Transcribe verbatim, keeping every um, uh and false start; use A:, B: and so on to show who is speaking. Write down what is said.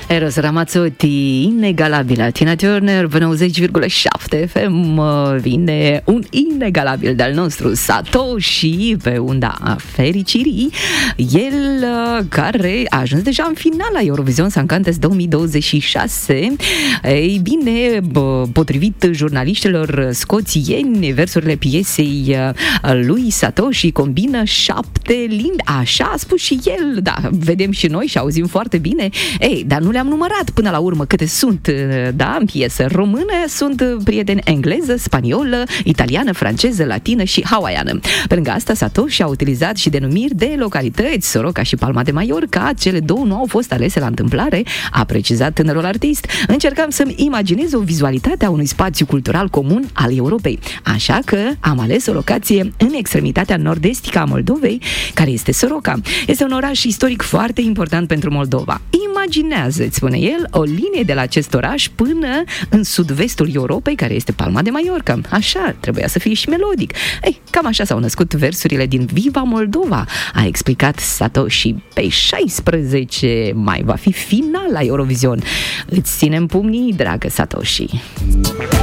A: Eros Ramazzotti, inegalabilă. Tina Turner pe nouăzeci virgulă șapte F M. Vine un inegalabil de-al nostru, Satoshi, pe unda fericirii. El care a ajuns deja în finala Eurovision Song Contest două mii douăzeci și șase. Ei bine, potrivit jurnaliștilor scoțieni, versurile piesei lui Satoshi combină șapte limbi. Așa a spus și el. Da, vedem și noi și auzim foarte bine. Ei, dar nu le-am numărat până la urmă câte sunt, da, în piesă. Română sunt, prieteni, engleză, spaniolă, italiană, franceză, latină și hawaiană. Pe lângă asta, Satoshi a utilizat și denumiri de localități, Soroca și Palma de Mallorca. Cele două nu au fost alese la întâmplare, a precizat tânărul artist. Încercam să-mi imaginez o vizualitate a unui spațiu cultural comun al Europei. Așa că am ales o locație în extremitatea nord-estică a Moldovei, care este Soroca. Este un oraș istoric foarte important pentru Moldova. Imaginează-ți, spune el, o linie de la acest oraș până în sud-vestul Europei, care este Palma de Mallorca. Așa, trebuia să fie și melodic. Ei, cam așa s-au născut versurile din Viva Moldova, a explicat Satoshi. Pe șaisprezece mai va fi finala Eurovision. Îți ținem pumnii, dragă Satoshi.